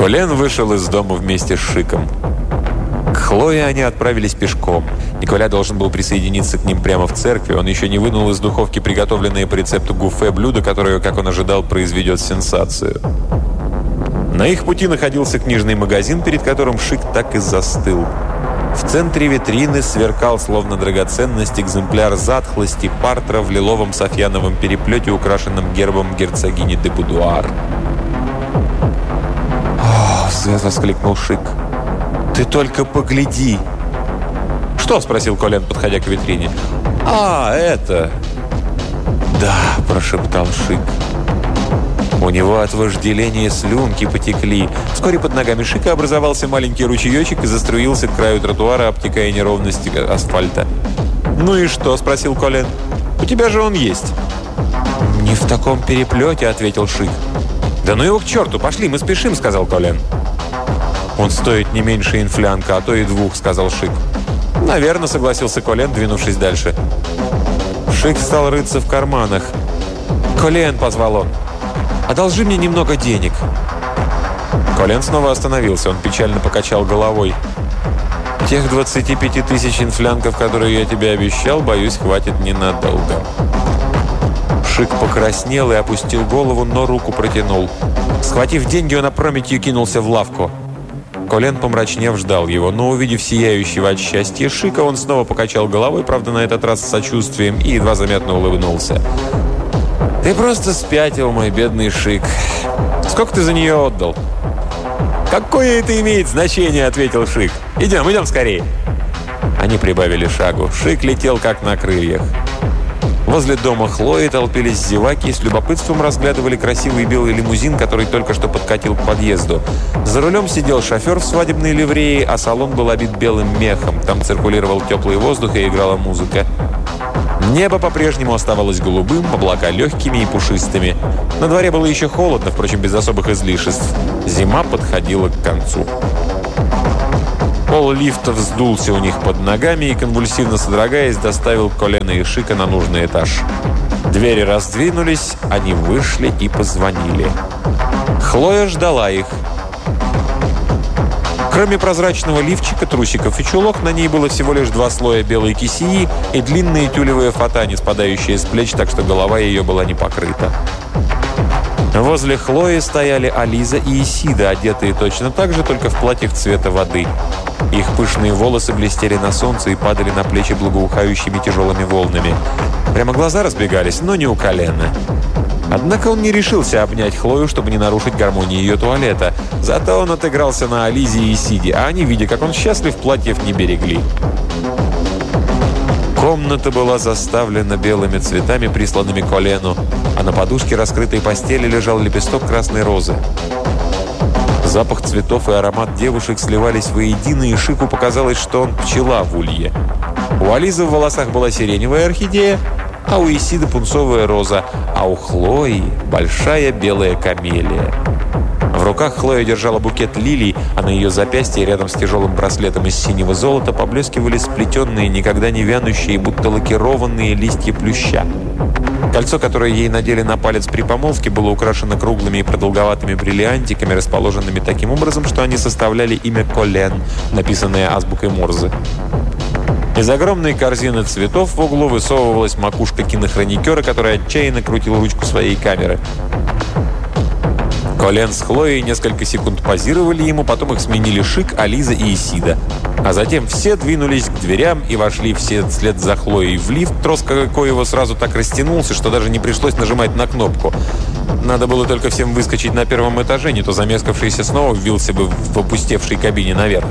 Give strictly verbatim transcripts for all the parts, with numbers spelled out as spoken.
Колен вышел из дома вместе с Шиком. К Хлое они отправились пешком. Николя должен был присоединиться к ним прямо в церкви. Он еще не вынул из духовки приготовленные по рецепту Гуфе блюдо, которое, как он ожидал, произведет сенсацию. На их пути находился книжный магазин, перед которым Шик так и застыл. В центре витрины сверкал, словно драгоценность, экземпляр затхлости Партра в лиловом софьяновом переплете, украшенном гербом герцогини де Будуар. «О!» — воскликнул Шик. «Ты только погляди!» «Что?» — спросил Колен, подходя к витрине. «А, это...» «Да», — прошептал Шик. У него от вожделения слюнки потекли. Вскоре под ногами Шика образовался маленький ручеечек и заструился к краю тротуара, обтекая неровности асфальта. «Ну и что?» — спросил Колен. «У тебя же он есть». «Не в таком переплете», — ответил Шик. «Да ну его к черту! Пошли, мы спешим», — сказал Колен. «Он стоит не меньше инфлянка, а то и двух», — сказал Шик. «Наверное», — согласился Колен, двинувшись дальше. Шик стал рыться в карманах. «Колен», — позвал он, — «одолжи мне немного денег». Колен снова остановился. Он печально покачал головой. «Тех двадцати пяти тысяч инфлянков, которые я тебе обещал, боюсь, хватит ненадолго». Шик покраснел и опустил голову, но руку протянул. Схватив деньги, он опрометью кинулся в лавку. Колен, помрачнев, ждал его, но, увидев сияющего от счастья Шика, он снова покачал головой, правда, на этот раз с сочувствием, и едва заметно улыбнулся. «Ты просто спятил, мой бедный Шик. Сколько ты за нее отдал?» «Какое это имеет значение?» — ответил Шик. «Идем, идем скорее». Они прибавили шагу. Шик летел, как на крыльях. Возле дома Хлои толпились зеваки и с любопытством разглядывали красивый белый лимузин, который только что подкатил к подъезду. За рулем сидел шофер в свадебной ливреи, а салон был обит белым мехом. Там циркулировал теплый воздух и играла музыка. Небо по-прежнему оставалось голубым, облака легкими и пушистыми. На дворе было еще холодно, впрочем, без особых излишеств. Зима подходила к концу. Пол лифта вздулся у них под ногами и, конвульсивно содрогаясь, доставил Колена и Шика на нужный этаж. Двери раздвинулись, они вышли и позвонили. Хлоя ждала их. Кроме прозрачного лифчика, трусиков и чулок, на ней было всего лишь два слоя белой кисеи и длинные тюлевые фата, не спадающие с плеч, так что голова ее была не покрыта. Возле Хлои стояли Ализа и Исида, одетые точно так же, только в платьях цвета воды. Их пышные волосы блестели на солнце и падали на плечи благоухающими тяжелыми волнами. Прямо глаза разбегались, но не у Колена. Однако он не решился обнять Хлою, чтобы не нарушить гармонию ее туалета. Зато он отыгрался на Ализе и Исиде, а они, видя, как он счастлив, платьев не берегли. Комната была заставлена белыми цветами, присланными Колену, а на подушке раскрытой постели лежал лепесток красной розы. Запах цветов и аромат девушек сливались воедино, и Шику показалось, что он пчела в улье. У Ализы в волосах была сиреневая орхидея, а у Исиды пунцовая роза, а у Хлои большая белая камелия. В руках Хлоя держала букет лилий, а на ее запястье рядом с тяжелым браслетом из синего золота поблескивали сплетенные, никогда не вянущие, будто лакированные листья плюща. Кольцо, которое ей надели на палец при помолвке, было украшено круглыми и продолговатыми бриллиантиками, расположенными таким образом, что они составляли имя Колен, написанное азбукой Морзе. Из огромной корзины цветов в углу высовывалась макушка кинохроникера, который отчаянно крутил ручку своей камеры. Колен с Хлоей несколько секунд позировали ему, потом их сменили Шик, Ализа и Исида. А затем все двинулись к дверям и вошли все вслед за Хлоей в лифт, трос коего сразу так растянулся, что даже не пришлось нажимать на кнопку. Надо было только всем выскочить на первом этаже, не то замескавшийся снова ввился бы в опустевшей кабине наверх.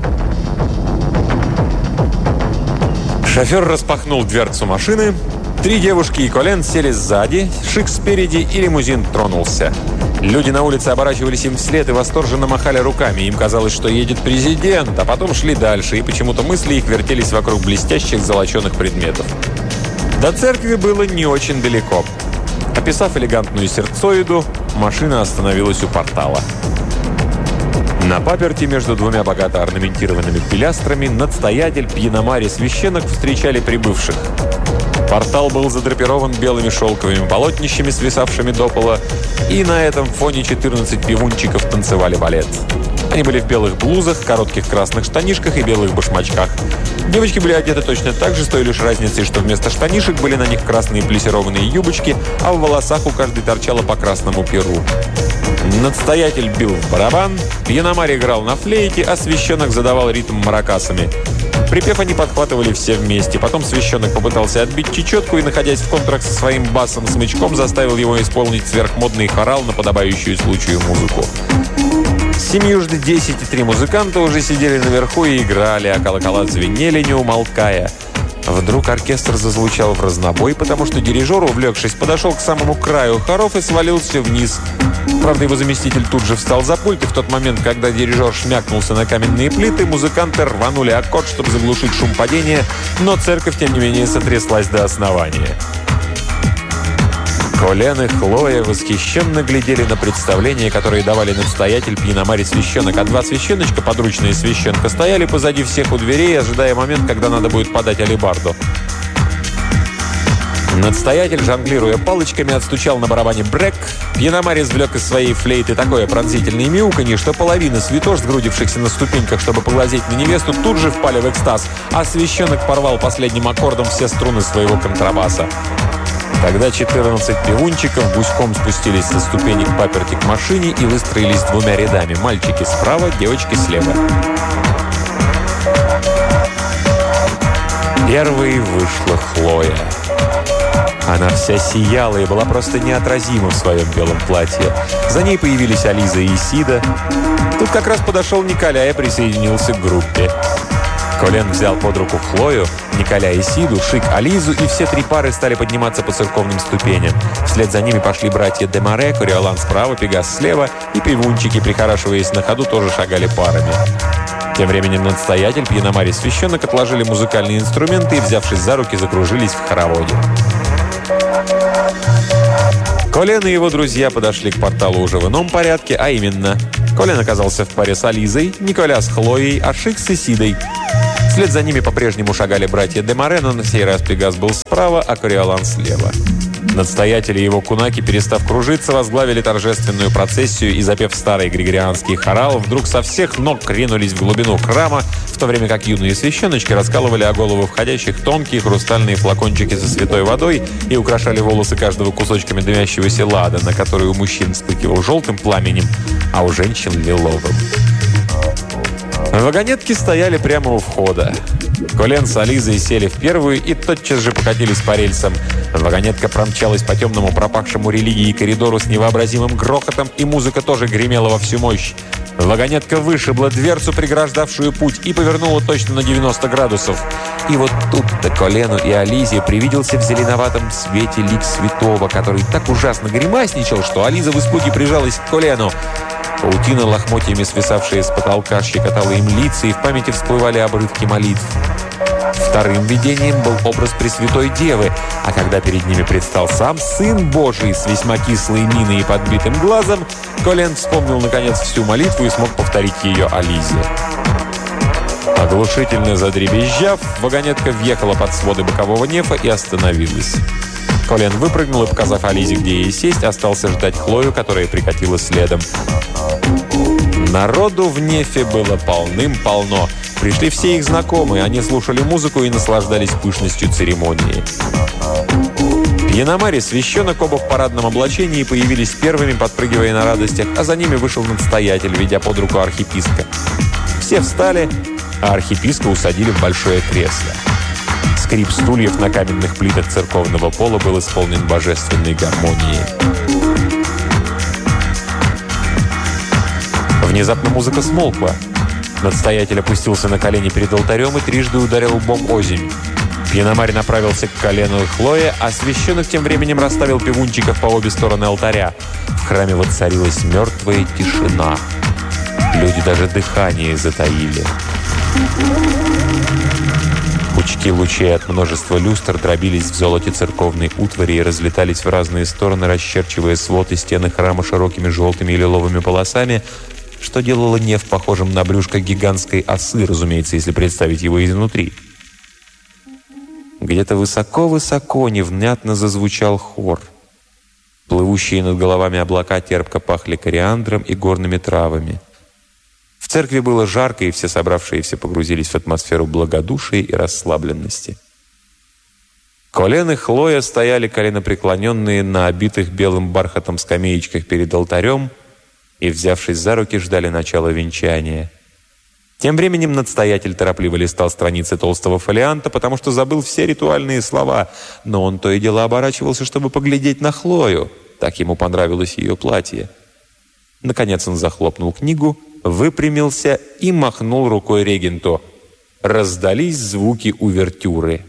Шофер распахнул дверцу машины. Три девушки и Колен сели сзади, Шик спереди, и лимузин тронулся. Люди на улице оборачивались им вслед и восторженно махали руками. Им казалось, что едет президент, а потом шли дальше, и почему-то мысли их вертелись вокруг блестящих золоченых предметов. До церкви было не очень далеко. Описав элегантную сердцоиду, машина остановилась у портала. На паперти между двумя богато орнаментированными пилястрами надстоятель, пьяномар и священник встречали прибывших. Портал был задрапирован белыми шелковыми полотнищами, свисавшими до пола, и на этом фоне четырнадцать пивунчиков танцевали балет. Они были в белых блузах, коротких красных штанишках и белых башмачках. Девочки были одеты точно так же, с той лишь разницей, что вместо штанишек были на них красные плессированные юбочки, а в волосах у каждой торчало по красному перу. Надстоятель бил в барабан, Пьяномарь играл на флейте, а священок задавал ритм маракасами. Припев они подхватывали все вместе. Потом священок попытался отбить чечетку и, находясь в контракт со своим басом-смычком, заставил его исполнить сверхмодный хорал на подобающую случаю музыку. Семьюжды десять и три музыканта уже сидели наверху и играли, а колокола звенели, не умолкая. Вдруг оркестр зазвучал в разнобой, потому что дирижер, увлекшись, подошел к самому краю хоров и свалился вниз. Правда, его заместитель тут же встал за пульт, и в тот момент, когда дирижер шмякнулся на каменные плиты, музыканты рванули аккорд, чтобы заглушить шум падения, но церковь, тем не менее, сотряслась до основания. Колен и Хлоя восхищенно глядели на представления, которые давали надстоятель, Пьяномарь и священок, а два священочка, подручные священка, стояли позади всех у дверей, ожидая момент, когда надо будет подать алебарду. Надстоятель, жонглируя палочками, отстучал на барабане брек. Пьяномарь извлек из своей флейты такое пронзительное мяуканье, что половина святош, сгрудившихся на ступеньках, чтобы поглазеть на невесту, тут же впали в экстаз, а священок порвал последним аккордом все струны своего контрабаса. Тогда четырнадцать пивунчиков гуськом спустились со ступенек паперти к машине и выстроились двумя рядами. Мальчики справа, девочки слева. Первой вышла Хлоя. Она вся сияла и была просто неотразима в своем белом платье. За ней появились Ализа и Исида. Тут как раз подошел Николя и присоединился к группе. Колен взял под руку Хлою, Николя и Сиду, Шик, Ализу, и все три пары стали подниматься по церковным ступеням. Вслед за ними пошли братья де Море, Кориолан справа, Пегас слева, и пивунчики, прихорашиваясь на ходу, тоже шагали парами. Тем временем надстоятель, Пьяномарь и священок отложили музыкальные инструменты и, взявшись за руки, закружились в хороводе. Колен и его друзья подошли к порталу уже в ином порядке, а именно: Колен оказался в паре с Ализой, Николя с Хлоей, а Шик с Исидой. Вслед за ними по-прежнему шагали братья де Море, но на сей раз Пегас был справа, а Кориолан слева. Надстоятели и его кунаки, перестав кружиться, возглавили торжественную процессию и, запев старый григорианский хорал, вдруг со всех ног ринулись в глубину храма, в то время как юные священочки раскалывали о голову входящих тонкие хрустальные флакончики со святой водой и украшали волосы каждого кусочками дымящегося лада, на который у мужчин вспыхивал желтым пламенем, а у женщин — лиловым. Вагонетки стояли прямо у входа. Колен с Ализой сели в первую и тотчас же покатились по рельсам. Вагонетка промчалась по темному пропахшему религии коридору с невообразимым грохотом, и музыка тоже гремела во всю мощь. Вагонетка вышибла дверцу, преграждавшую путь, и повернула точно на девяносто градусов. И вот тут-то Колену и Ализе привиделся в зеленоватом свете лик святого, который так ужасно гримасничал, что Ализа в испуге прижалась к Колену. Паутина, лохмотьями свисавшая с потолка, щекотала им лица, и в памяти всплывали обрывки молитв. Вторым видением был образ Пресвятой Девы, а когда перед ними предстал сам Сын Божий с весьма кислой миной и подбитым глазом, Колен вспомнил, наконец, всю молитву и смог повторить ее Ализе. Оглушительно задребезжав, вагонетка въехала под своды бокового нефа и остановилась. Колен выпрыгнул и, показав Ализе, где ей сесть, остался ждать Хлою, которая прикатила следом. Народу в нефе было полным-полно. Пришли все их знакомые, они слушали музыку и наслаждались пышностью церемонии. Пьяномарь и священок, оба в парадном облачении, появились первыми, подпрыгивая на радостях, а за ними вышел надстоятель, ведя под руку архиепископа. Все встали, а архиепископа усадили в большое кресло. Скрип стульев на каменных плитах церковного пола был исполнен божественной гармонией. Внезапно музыка смолкла. Надстоятель опустился на колени перед алтарем и трижды ударил лбом озимь. Пьяномарь направился к Колену и Хлое, а священок тем временем расставил пивунчиков по обе стороны алтаря. В храме воцарилась мертвая тишина. Люди даже дыхание затаили. Пучки лучей от множества люстр дробились в золоте церковной утвари и разлетались в разные стороны, расчерчивая свод и стены храма широкими желтыми и лиловыми полосами, что делало неф похожим на брюшко гигантской осы, разумеется, если представить его изнутри. Где-то высоко-высоко невнятно зазвучал хор. Плывущие над головами облака терпко пахли кориандром и горными травами. В церкви было жарко, и все собравшиеся погрузились в атмосферу благодушия и расслабленности. Колен и Хлоя стояли коленопреклоненные на обитых белым бархатом скамеечках перед алтарем и, взявшись за руки, ждали начала венчания. Тем временем настоятель торопливо листал страницы толстого фолианта, потому что забыл все ритуальные слова, но он то и дело оборачивался, чтобы поглядеть на Хлою. Так ему понравилось ее платье. Наконец он захлопнул книгу, выпрямился и махнул рукой регенту. Раздались звуки увертюры.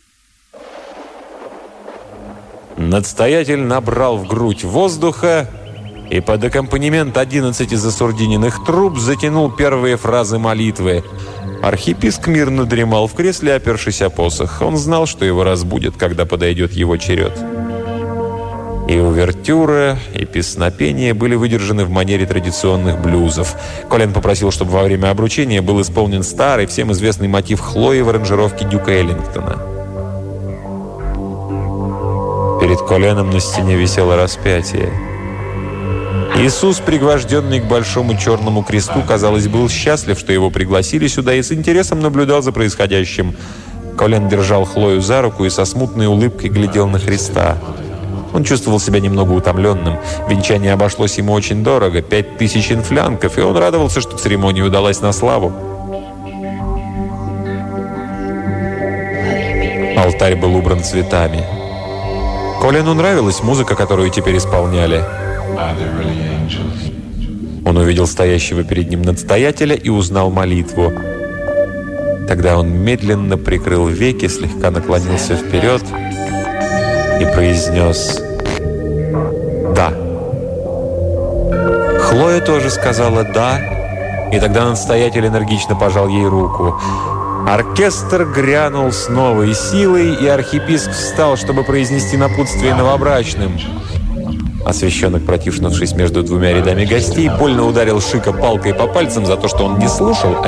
Настоятель набрал в грудь воздуха и под аккомпанемент одиннадцати засурдиненных труб затянул первые фразы молитвы. Архиепископ мирно дремал в кресле, опершись о посох. Он знал, что его разбудят, когда подойдет его черед. И увертюра, и песнопение были выдержаны в манере традиционных блюзов. Колен попросил, чтобы во время обручения был исполнен старый, всем известный мотив Хлои в аранжировке Дюка Эллингтона. Перед Коленом на стене висело распятие. Иисус, пригвожденный к большому черному кресту, казалось, был счастлив, что его пригласили сюда, и с интересом наблюдал за происходящим. Колен держал Хлою за руку и со смутной улыбкой глядел на Христа. Он чувствовал себя немного утомленным. Венчание обошлось ему очень дорого — пять тысяч инфлянков, и он радовался, что церемония удалась на славу. Алтарь был убран цветами. Колену нравилась музыка, которую теперь исполняли. Он увидел стоящего перед ним настоятеля и узнал молитву. Тогда он медленно прикрыл веки, слегка наклонился вперед и произнес «Да». Хлоя тоже сказала «да», и тогда настоятель энергично пожал ей руку. Оркестр грянул с новой силой, и архиепископ встал, чтобы произнести напутствие новобрачным. А священник, протиснувшись между двумя рядами гостей, больно ударил Шика палкой по пальцам за то, что он не слушал,